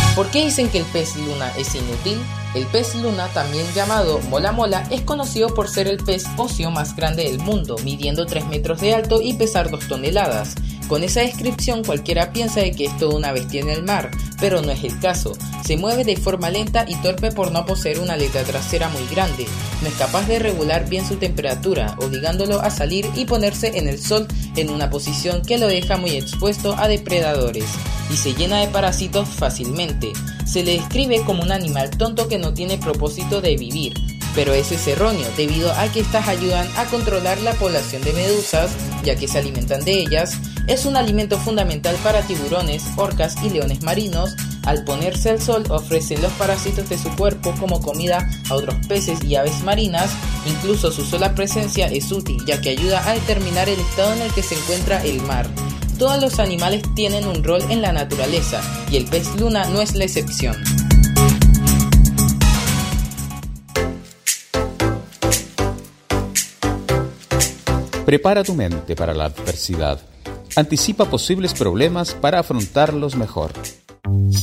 ¿Por qué dicen que el pez luna es inútil? El pez luna, también llamado mola mola, es conocido por ser el pez óseo más grande del mundo, midiendo 3 metros de alto y pesar 2 toneladas. Con esa descripción cualquiera piensa de que es toda una bestia en el mar, pero no es el caso. Se mueve de forma lenta y torpe por no poseer una aleta trasera muy grande. No es capaz de regular bien su temperatura, obligándolo a salir y ponerse en el sol en una posición que lo deja muy expuesto a depredadores, y se llena de parásitos fácilmente. Se le describe como un animal tonto que no tiene propósito de vivir, pero eso es erróneo debido a que estas ayudan a controlar la población de medusas, ya que se alimentan de ellas. Es un alimento fundamental para tiburones, orcas y leones marinos. Al ponerse al sol ofrece los parásitos de su cuerpo como comida a otros peces y aves marinas. Incluso su sola presencia es útil, ya que ayuda a determinar el estado en el que se encuentra el mar. Todos los animales tienen un rol en la naturaleza, y el pez luna no es la excepción. Prepara tu mente para la adversidad. Anticipa posibles problemas para afrontarlos mejor.